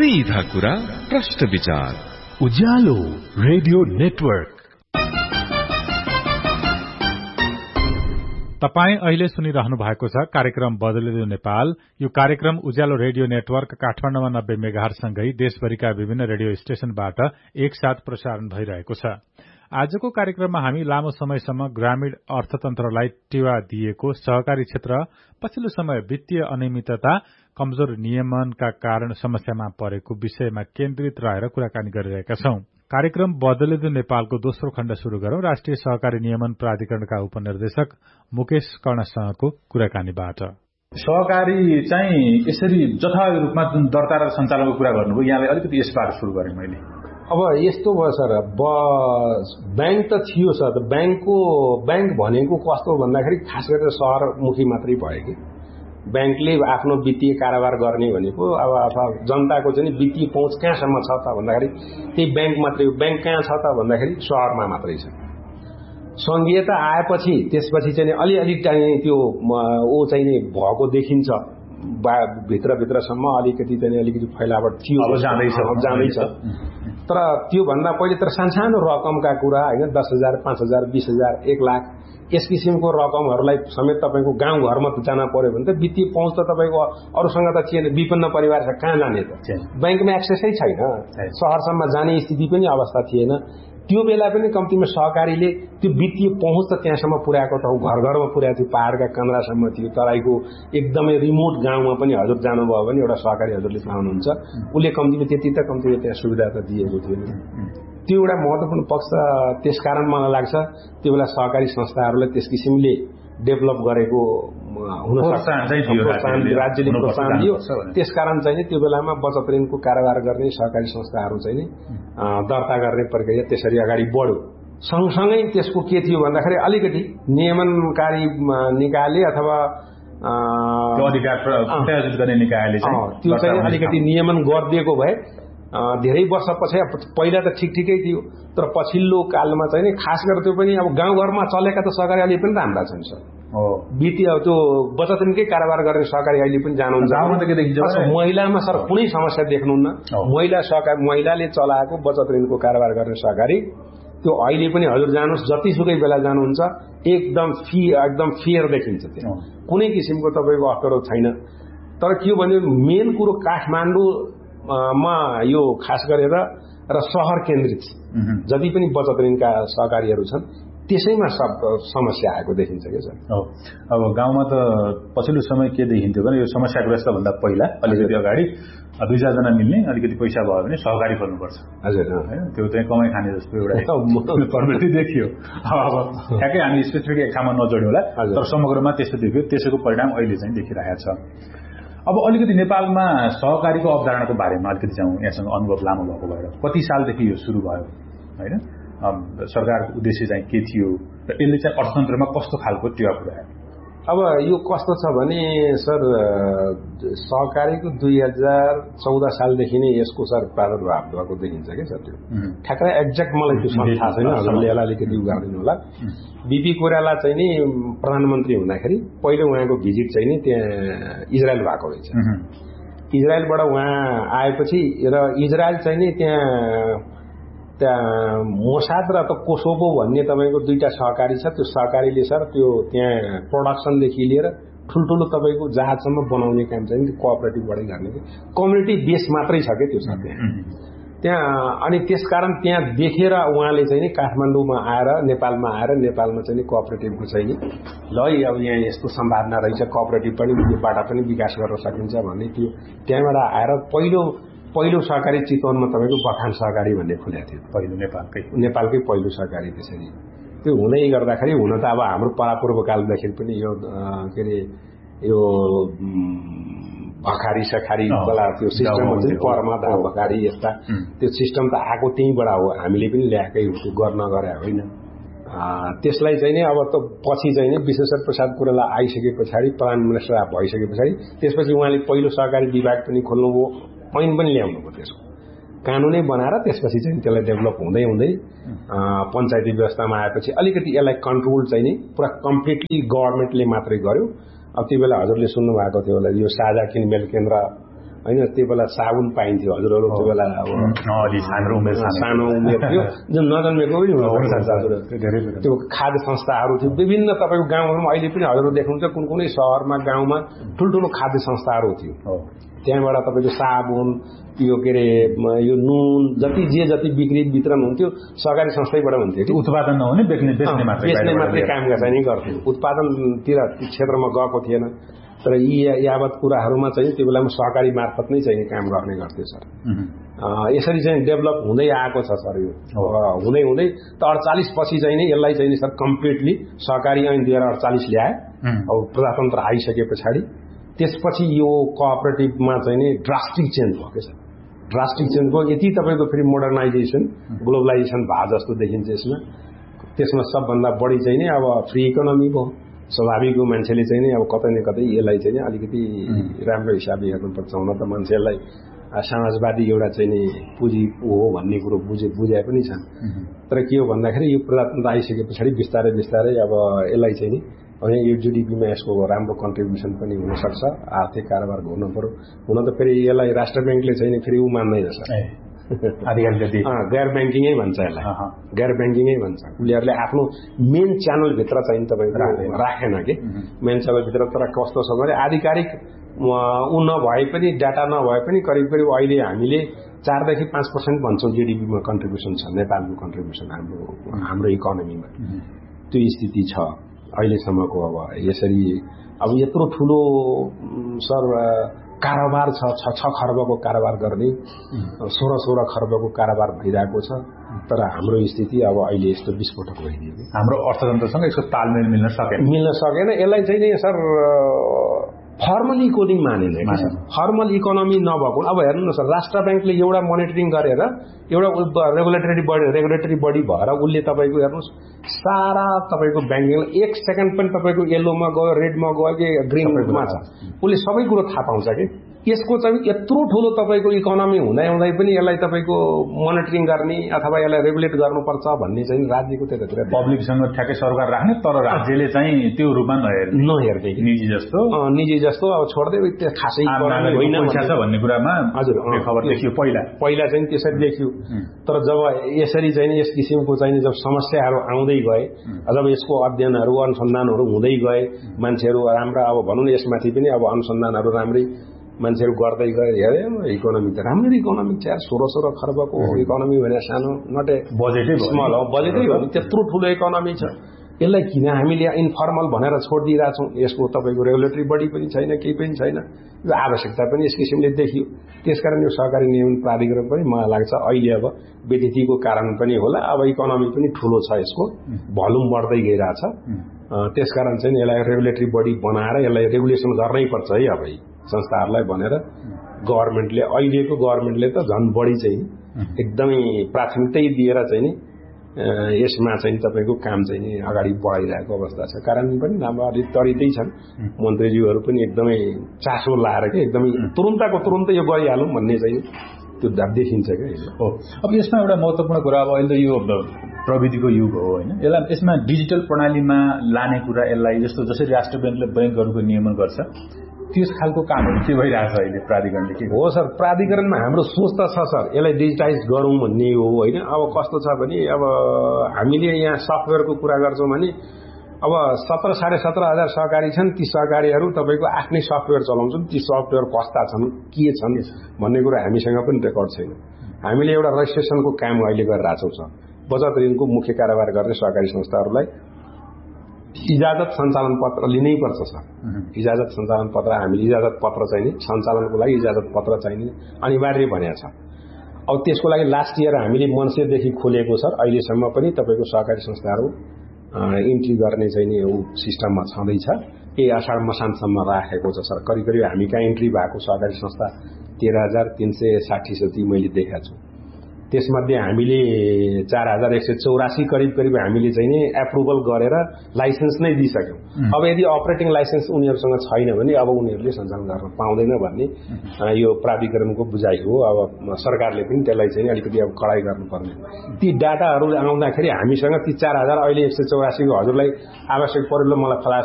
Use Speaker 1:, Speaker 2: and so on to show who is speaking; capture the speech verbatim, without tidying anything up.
Speaker 1: सीधा कुरा प्रश्न विचार
Speaker 2: उज्यालो रेडियो नेटवर्क।
Speaker 3: तपाई अहिले सुनिरहनु भएको छ कार्यक्रम बदलिँदो नेपाल। यो कार्यक्रम उज्यालो रेडियो नेटवर्क काठमाडौँमा नब्बे मेगाहरुसँगै देशभरिका विभिन्न रेडियो स्टेशनबाट एकसाथ प्रसारण भइरहेको छ। आजको कार्यक्रममा हामी लामो समयसम्म ग्रामीण अर्थतन्त्रलाई टेवा दिएको सहकारी क्षेत्र पछिल्लो समय वित्तीय अनियमितता, कमजोर नियमनका कारण समस्यामा परेको विषयमा केन्द्रित रहेर कुराकानी गरिरहेका छौं। कार्यक्रम बदलिँदो नेपालको दोस्रो खण्ड शुरू गरौं राष्ट्रिय सहकारी नियमन प्राधिकरणका उपनिर्देशक मुकेश कर्णसँगको कुराकानीबाट।
Speaker 4: सहकारी चाहिँ यसरी जथावत रूपमा जुन दर्ता र सञ्चालनको कुरा गर्नुभयो, यहाँलाई अलिकति यसबाट सुरु गरेँ मैले।
Speaker 5: अब यस्तो भयो सर, ब्याङ्क त थियो सर, ब्याङ्कको ब्याङ्क भनेको कस्तो भन्दाखेरि खास गरेर सहरमुखी मात्रै भयो कि ब्याङ्कले आफ्नो वित्तीय कारोबार गर्ने भनेको अब अथवा जनताको चाहिँ वित्तीय पहुँच कहाँसम्म छ त भन्दाखेरि त्यही ब्याङ्क मात्रै हो। ब्याङ्क कहाँ छ त भन्दाखेरि सहरमा मात्रै छ। सङ्घीयता आएपछि त्यसपछि चाहिँ अलिअलि चाहिँ त्यो ऊ चाहिँ भएको देखिन्छ, भित्रभित्रसम्म अलिकति चाहिँ अलिकति फैलावट थियो,
Speaker 4: जाँदैछ
Speaker 5: जाँदैछ तर त्यो भन्दा पहिले तर सानो रकमका कुरा होइन, दस हजार पाँच हजार बिस हजार एक लाख यस किसिमको रकमहरूलाई समेत तपाईँको गाउँघरमा जान पर्यो भने त वित्तीय पहुँच त तपाईँको अरूसँग त थिएन। विपन्न परिवार छ, कहाँ जाने त? ब्याङ्कमा एक्सेसै छैन, सहरसम्म जाने स्थिति पनि अवस्था थिएन। त्यो बेला पनि कम्तीमा सहकारीले त्यो वित्तीय पहुँच त त्यहाँसम्म पुर्याएको त घर घरमा पुर्याएको थियो, पहाड़का कन्द्रासम्म थियो, तराईको एकदमै रिमोट गाउँमा पनि हजुर जानुभयो भने एउटा सहकारी हजुरले पाउनुहुन्छ, उसले कम्तीमा त्यति त कम्तीमा त्यहाँ सुविधा त दिएको थियो। त्यो एउटा महत्वपूर्ण पक्ष। त्यसकारण मलाई लाग्छ त्यो बेला सहकारी संस्थाहरूलाई त्यस किसिमले डेभलप गरेको हुन सक्छ, राज्यले प्रोत्साहन दियो। त्यसकारण चाहिँ त्यो बेलामा बचत ऋणको कारोबार गर्ने सहकारी संस्थाहरू चाहिँ दर्ता गर्ने प्रक्रिया त्यसरी अगाडि बढ्यो। सँगसँगै त्यसको के थियो भन्दाखेरि अलिकति नियमनकारी निकायले अथवा
Speaker 4: अधिकार प्रायोजित गर्ने निकायले
Speaker 5: त्यो चाहिँ अलिकति नियमन गरिदिएको भए धेरै वर्षपछि, पहिला त ठिक ठिकै थियो तर पछिल्लो कालमा चाहिँ खास गरेर त्यो पनि अब गाउँघरमा चलेका त सहकारी अहिले पनि राम्रा छन् सर। वित्तीय त्यो बचत ऋणकै कारोबार गर्ने सहकारी अहिले पनि जानुहुन्छ। महिलामा सर कुनै समस्या देख्नुहुन्न। महिला सहकारी महिलाले चलाएको बचत ऋणको कारोबार गर्ने सहकारी त्यो अहिले पनि हजुर जानुहोस्, जतिसुकै बेला जानुहुन्छ एकदम फी एकदम फेयर देखिन्छ, त्यो कुनै किसिमको तपाईँको अप्ठ्यारो छैन। तर के भन्यो मेन कुरो काठमाडौँ मा यो खास गरेर र सहर केन्द्रित जति पनि बचत ऋणका सहकारीहरू छन् त्यसैमा सब समस्या आएको देखिन्छ क्या सर।
Speaker 4: अब गाउँमा त पछिल्लो समय के देखिन्थ्यो भने यो समस्याग्रस्त भन्दा पहिला अलिकति अगाडि दुई चारजना मिल्ने अलिकति पैसा भयो भने सहकारी खोल्नुपर्छ, हजुर होइन, त्यो चाहिँ कमाइ खाने जस्तो एउटा प्रवृत्ति देखियो। अब ठ्याक्कै हामी स्पेसिफिक एक ठाउँमा नजोड्यौँ होला, तर समग्रमा त्यस्तो देखियो। त्यसैको परिणाम अहिले चाहिँ देखिरहेको छ। अब अलिकति नेपालमा सहकारीको अवधारणाको बारेमा अलिकति जाउँ। यहाँसँग अनुभव लामो भएको भएर कति सालदेखि यो सुरु भयो होइन, सरकारको उद्देश्य चाहिँ के थियो र यसले चाहिँ अर्थतन्त्रमा कस्तो खालको टेवा पुर्यायो?
Speaker 5: अब यो कस्तो छ भने सर, सहकारीको दुई हजार चौध सालदेखि नै यसको सर प्रादुर्भाव भएको देखिन्छ क्या सर। त्यो ठ्याक्कै एक्ज्याक्ट मलाई त्यो थाहा छैन, हजुरले यसलाई अलिकति उ गरिदिनु होला। बिपी कोइराला चाहिँ नि प्रधानमन्त्री हुँदाखेरि पहिलो उहाँको भिजिट चाहिँ नि त्यहाँ इजरायल भएको रहेछ। इजरायलबाट उहाँ आएपछि र इजरायल चाहिँ नि त्यहाँ त्यहाँ मोसाद र त कोसोभो भन्ने तपाईँको दुईटा सहकारी छ। त्यो सहकारीले सर त्यो त्यहाँ प्रोडक्सनदेखि लिएर ठुल्ठुलो तपाईँको जहाजसम्म बनाउने काम चाहिँ कोअपरेटिभबाटै गर्ने, कम्युनिटी बेस मात्रै छ क्या त्यो सर त्यहाँ त्यहाँ अनि त्यसकारण त्यहाँ देखेर उहाँले चाहिँ नि काठमाडौँमा आएर नेपालमा आएर नेपालमा चाहिँ नि कोअपरेटिभको चाहिँ नि ल अब यहाँ यस्तो सम्भावना रहेछ, कोअपरेटिभ पनि योबाट पनि विकास गर्न सकिन्छ भन्ने थियो। त्यहाँबाट आएर पहिलो पहिलो सहकारी चितवनमा तपाईँको बखान सहकारी भन्ने खुलेको थियो,
Speaker 4: पहिलो नेपालकै
Speaker 5: नेपालकै पहिलो सहकारी। त्यसरी त्यो हुँदै गर्दाखेरि हुन त अब हाम्रो परापूर्वकालदेखि पनि यो के अरे यो भखारी सखारी वाला त्यो सिस्टम हुन्छ नि, परमाद भखारी यस्ता त्यो सिस्टम त आएको त्यहीँबाट हो, हामीले पनि ल्याएकै हो, त्यो गर्न गरे होइन। त्यसलाई चाहिँ नि अब त पछि चाहिँ नि विश्वेश्वर प्रसाद कोइराला आइसके पछाडि प्रधान मिनिस्टर भइसके पछाडि त्यसपछि उहाँले पहिलो सहकारी विभाग पनि खोल्नुभयो, ऐन पनि ल्याउनु भयो, त्यसको कानुनै बनाएर त्यसपछि चाहिँ त्यसलाई डेभलप हुँदै हुँदै पञ्चायती व्यवस्थामा आएपछि अलिकति यसलाई कन्ट्रोल चाहिँ नि पुरा कम्प्लिटली गभर्मेन्टले मात्रै गर्यो। अब त्यो बेला हजुरले सुन्नु भएको थियो होला यो साझा किनमेल केन्द्र होइन त्यो बेला साबुन पाइन्थ्यो हजुरहरू त्यो बेला अब
Speaker 4: सानो उमेर
Speaker 5: सानो उमेर थियो जुन नजन्मेको पनि हुनुहुन्छ त्यो खाद्य संस्थाहरू थियो विभिन्न तपाईँको गाउँहरूमा अहिले पनि हजुरहरू देख्नुहुन्छ कुन कुनै सहरमा गाउँमा ठुल्ठुलो खाद्य संस्थाहरू थियो त्यहाँबाट तपाईँको साबुन यो के अरे यो नुन जति जे जति बिक्री वितरण हुन्थ्यो सहकारी संस्थाबाट हुन्थ्यो कि
Speaker 4: उत्पादन नहुने बेच्ने बेच्ने मात्रै
Speaker 5: बेच्ने मात्रै काम गर्दा नै गर्थ्यो उत्पादनतिर क्षेत्रमा गएको थिएन तर यी यावत कुराहरूमा चाहिँ त्यो बेलामा सहकारी मार्फत नै चाहिँ काम गर्ने गर्थ्यो सर यसरी चाहिँ डेभलप हुँदै आएको छ सर यो हुँदै हुँदै त अडचालिस पछि चाहिँ नै यसलाई चाहिँ सर कम्प्लिटली सहकारी ऐन दुई हजार अडचालिस ल्याए अब प्रजातन्त्र आइसके पछाडि त्यसपछि यो कोअपरेटिभमा चाहिँ नि ड्रास्टिक चेन्ज भयो क्या सर ड्रास्टिक चेन्ज भयो यति तपाईँको फेरि मोडर्नाइजेसन ग्लोबलाइजेसन भए जस्तो देखिन्छ यसमा त्यसमा सबभन्दा बढी चाहिँ नि अब फ्री इकोनोमी भयो स्वाभाविक हो मान्छेले चाहिँ नि अब कतै न कतै यसलाई चाहिँ नि अलिकति राम्रो हिसाबले हेर्नुपर्छ हुन त मान्छेलाई समाजवादी एउटा चाहिँ नि पुँजी हो भन्ने कुरो बुझे बुझाए पनि छन् तर के हो भन्दाखेरि यो प्रजातन्त्र आइसके पछाडि बिस्तारै बिस्तारै अब यसलाई चाहिँ नि अनि यो जीडीपीमा यसको राम्रो कन्ट्रिब्युसन पनि हुनसक्छ आर्थिक कारोबार हुन पर्यो हुन त फेरि यसलाई राष्ट्र ब्याङ्कले चाहिँ फेरि ऊ मान्दैन सर गैर ब्याङ्किङै भन्छ यसलाई गैर ब्याङ्किङै भन्छ उनीहरूले आफ्नो मेन च्यानलभित्र चाहिँ तपाईँको राखेन कि मेन च्यानलभित्र तर कस्तो छ भने आधिकारिक ऊ नभए पनि डाटा नभए पनि करिब करिब अहिले हामीले चारदेखि पाँच पर्सेन्ट भन्छौँ जीडीपीमा कन्ट्रिब्युसन छ नेपालको कन्ट्रिब्युसन हाम्रो हाम्रो इकोनोमीमा त्यो स्थिति छ अहिलेसम्मको अब यसरी अब यत्रो ठुलो सर कारोबार छ छ छ खर्बको कारोबार गर्ने सोह्र सोह्र खर्बको कारोबार भइरहेको छ तर हाम्रो स्थिति अब अहिले यस्तो विस्फोटक भइदियो
Speaker 4: हाम्रो अर्थतन्त्रसँग यसको तालमेल मिल्न सकेन
Speaker 5: मिल्न सकेन यसलाई चाहिँ सर फर्मल इकोनोमी मानेन फर्मल इकोनोमी नभएको अब हेर्नु न सर राष्ट्र ब्याङ्कले एउटा मोनिटरिङ गरेर एउटा रेगुलेटरी बडी रेगुलेटरी बडी भएर उसले तपाईँको हेर्नुहोस् सारा तपाईँको ब्याङ्किङलाई एक सेकेन्ड पनि तपाईँको येल्लोमा गयो रेडमा गयो कि ग्रिनमा छ उसले सबै कुरो थाहा पाउँछ कि यसको चाहिँ यत्रो ठुलो तपाईँको इकोनोमी हुँदै हुँदै पनि यसलाई तपाईँको मोनिटरिङ गर्ने अथवा यसलाई रेगुलेट गर्नुपर्छ भन्ने चाहिँ राज्यको त्यतातिर
Speaker 4: पब्लिकसँग ठ्याक्कै सरकार राख्ने तर राज्यले चाहिँ त्यो रूपमा नहेर्ने
Speaker 5: नहेर्ने
Speaker 4: निजी जस्तो
Speaker 5: निजी जस्तो अब छोड्दै त्यो खासै
Speaker 4: होइन भन्ने कुरामा हजुर खबर देखियो पहिला
Speaker 5: पहिला चाहिँ त्यसरी देखियो तर जब यसरी चाहिँ यस किसिमको चाहिँ जब समस्याहरू आउँदै गए जब यसको अध्ययनहरू अनुसन्धानहरू हुँदै गए मान्छेहरू राम्रा अब भनौँ न यसमाथि पनि अब अनुसन्धानहरू राम्रै मान्छेहरू गर्दै गए हेरे इकोनोमी त राम्रो इकोनोमी छ सोह्र सोह्र खर्बको इकोनोमी भने सानो नट ए
Speaker 4: बजेटै
Speaker 5: स्मल हो बजेटै हो त्यत्रो ठुलो इकोनोमी छ यसलाई किन हामीले इन्फर्मल भनेर छोडिदिइरहेछौँ यसको तपाईँको रेगुलेटरी बडी पनि छैन केही पनि छैन यो आवश्यकता पनि यस किसिमले देखियो त्यसकारण यो सहकारी नियमन प्राधिकरण पनि मलाई लाग्छ अहिले अब व्यतिथिको कारण पनि होला अब इकोनोमी पनि ठुलो छ यसको भल्युम बढ्दै गइरहेछ त्यसकारण चाहिँ यसलाई रेगुलेटरी बडी बनाएर यसलाई रेगुलेसन गर्नै पर्छ है अब संस्थाहरूलाई भनेर गभर्मेन्टले अहिलेको गभर्मेन्टले त झन् बढी चाहिँ एकदमै प्राथमिकता दिएर चाहिँ नि यसमा चाहिँ तपाईँको काम चाहिँ अगाडि बढाइरहेको अवस्था छ कारण पनि अब अलिक तरितै छन् मन्त्रीज्यूहरू पनि एकदमै चासो लाएर कि एकदमै तुरुन्तको तुरुन्तै यो गरिहालौँ भन्ने चाहिँ त्यो देखिन्छ क्या
Speaker 4: हो। अब यसमा एउटा महत्त्वपूर्ण कुरा अब अहिले यो प्रविधिको युग हो होइन यसलाई यसमा डिजिटल प्रणालीमा लाने कुरा यसलाई जस्तो जसरी राष्ट्र ब्याङ्कले ब्याङ्कहरूको नियमन गर्छ त्यस खालको कामहरू के भइरहेछ अहिले प्राधिकरणले के
Speaker 5: हो सर प्राधिकरणमा हाम्रो सोच त छ सर यसलाई डिजिटाइज गरौँ भन्ने हो होइन अब कस्तो छ भने अब हामीले यहाँ सफ्टवेयरको कुरा गर्छौँ भने अब सत्र साढे सत्र हजार सहकारी छन् ती सहकारीहरू तपाईँको आफ्नै सफ्टवेयर चलाउँछन् ती सफ्टवेयर कस्ता छन् के छन् भन्ने कुरा हामीसँग पनि रेकर्ड छैन हामीले एउटा रजिस्ट्रेसनको काम अहिले गरिरहेछौँ सर बचत ऋणको मुख्य कारोबार गर्ने सहकारी संस्थाहरूलाई इजाजत सञ्चालन पत्र लिनै पर्छ सर इजाजत सञ्चालन पत्र हामीले इजाजत पत्र चाहिने सञ्चालनको लागि इजाजत पत्र चाहिने अनिवार्य भनेको छ अब त्यसको लागि लास्ट इयर हामीले मन्सिरदेखि खोलेको सर अहिलेसम्म पनि तपाईँको सहकारी संस्थाहरू इन्ट्री गर्ने चाहिँ ऊ सिस्टममा छँदैछ केही आषाढ मसान्तसम्म राखेको छ सर करिब करिब हामी कहाँ इन्ट्री भएको सहकारी संस्था तेह्र हजार तिन सय साठी जति मैले देखाएको छु त्यसमध्ये हामीले चार हजार एक सय चौरासी करिब करिब हामीले चाहिँ नि एप्रुभल गरेर लाइसेन्स नै दिइसक्यौँ अब यदि अपरेटिङ लाइसेन्स उनीहरूसँग छैन भने अब उनीहरूले सञ्चालन गर्न पाउँदैन भन्ने यो प्राधिकरणको बुझाइ हो अब सरकारले पनि त्यसलाई चाहिँ अलिकति अब कडाई गर्नुपर्ने ती डाटाहरू आउँदाखेरि हामीसँग ती चार हजार अहिले एक सय चौरासीको हजुरलाई आवश्यक परेलो मलाई